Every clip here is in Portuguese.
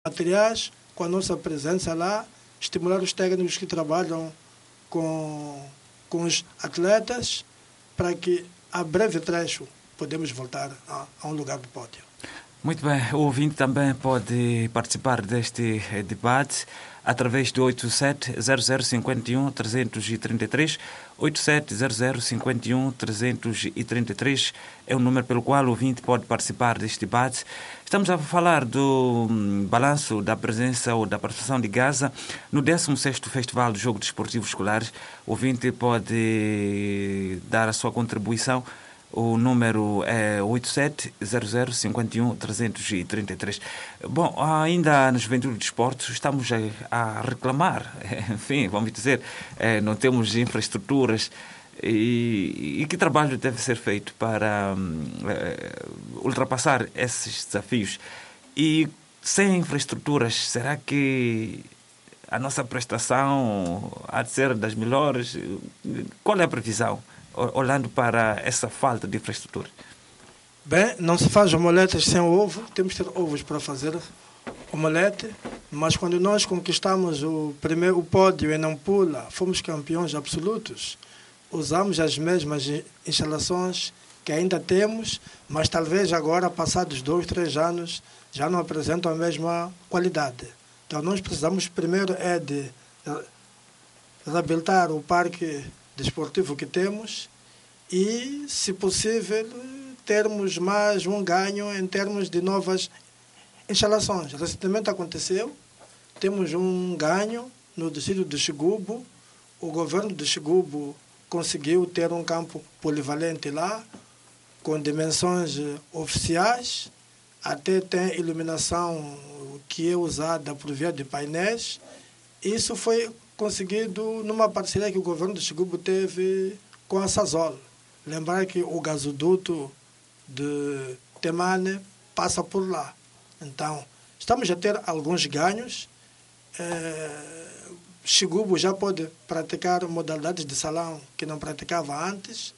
materiais, com a nossa presença lá, estimular os técnicos que trabalham com os atletas, para que a breve trecho podemos voltar a um lugar do pódio. Muito bem, o ouvinte também pode participar deste debate através do 870051-333. 870051-333 é o número pelo qual o ouvinte pode participar deste debate. Estamos a falar do balanço da presença ou da participação de Gaza no 16º Festival de Jogos Desportivos Escolares. O ouvinte pode dar a sua contribuição. O número é 870051-333. Bom, ainda na Juventude de Esportes estamos a reclamar, enfim, vamos dizer, não temos infraestruturas e que trabalho deve ser feito para ultrapassar esses desafios? E sem infraestruturas, será que a nossa prestação há de ser das melhores? Qual é a previsão, olhando para essa falta de infraestrutura? Bem, não se faz omeletes sem ovo, temos que ter ovos para fazer omelete, mas quando nós conquistamos o pódio em Nampula, fomos campeões absolutos, usamos as mesmas instalações que ainda temos, mas talvez agora, passados 2, 3 anos, já não apresentam a mesma qualidade. Então nós precisamos primeiro de reabilitar o parque desportivo que temos e, se possível, termos mais um ganho em termos de novas instalações. Recentemente aconteceu, temos um ganho no distrito de Xigubo. O governo de Xigubo conseguiu ter um campo polivalente lá, com dimensões oficiais, até tem iluminação que é usada por via de painéis. Isso foi conseguido numa parceria que o governo de Xigubo teve com a Sazol. Lembrar que o gasoduto de Temane passa por lá. Então, estamos a ter alguns ganhos. Xigubo já pode praticar modalidades de salão que não praticava antes.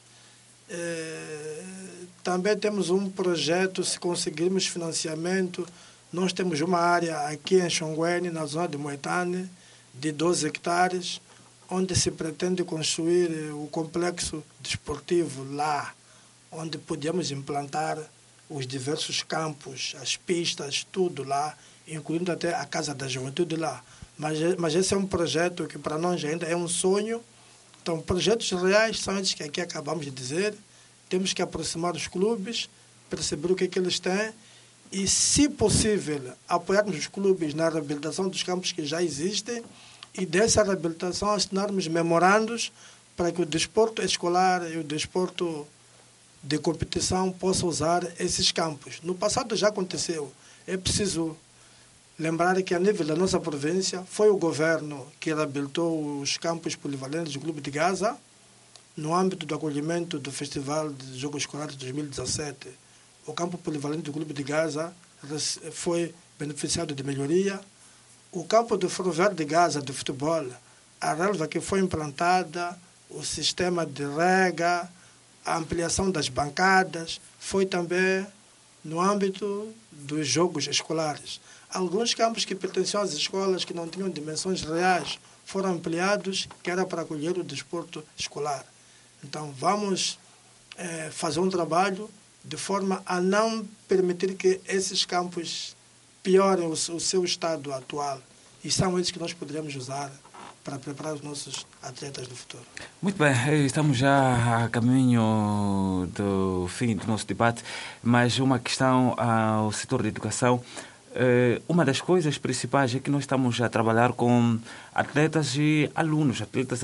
Também temos um projeto, se conseguirmos financiamento, nós temos uma área aqui em Xonguene, na zona de Moetane, de 12 hectares, onde se pretende construir o complexo desportivo lá, onde podemos implantar os diversos campos, as pistas, tudo lá, incluindo até a Casa da Juventude lá. Mas esse é um projeto que para nós ainda é um sonho. Então, projetos reais são esses que aqui acabamos de dizer. Temos que aproximar os clubes, perceber o que eles têm e, se possível, apoiarmos os clubes na reabilitação dos campos que já existem e dessa reabilitação assinarmos memorandos para que o desporto escolar e o desporto de competição possam usar esses campos. No passado já aconteceu. É preciso lembrar que, a nível da nossa província, foi o governo que reabilitou os campos polivalentes do Clube de Gaza. No âmbito do acolhimento do Festival de Jogos Escolares de 2017, o campo polivalente do Clube de Gaza foi beneficiado de melhoria. O campo do Ferroviário de Gaza, de futebol, a relva que foi implantada, o sistema de rega, a ampliação das bancadas, foi também no âmbito dos jogos escolares. Alguns campos que pertenciam às escolas que não tinham dimensões reais foram ampliados, que era para acolher o desporto escolar. Então, vamos fazer um trabalho de forma a não permitir que esses campos piorem o seu estado atual. E são esses que nós poderíamos usar para preparar os nossos atletas do futuro. Muito bem, estamos já a caminho do fim do nosso debate, mas uma questão ao setor da educação. Uma das coisas principais é que nós estamos a trabalhar com atletas e alunos,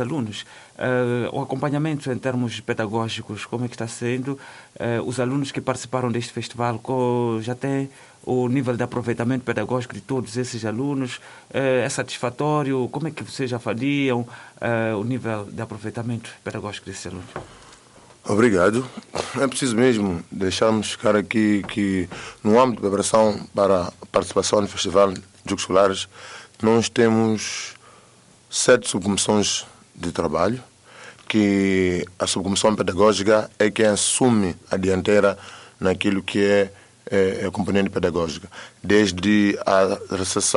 o acompanhamento em termos pedagógicos, como é que está sendo? Os alunos que participaram deste festival já têm o nível de aproveitamento pedagógico de todos esses alunos? É satisfatório? Como é que vocês avaliam o nível de aproveitamento pedagógico desses alunos? Obrigado. É preciso mesmo deixarmos ficar aqui que, no âmbito de preparação para a participação no Festival de Jogos Escolares, nós temos 7 subcomissões de trabalho, que a subcomissão pedagógica é quem assume a dianteira naquilo que é a componente pedagógica, desde a recepção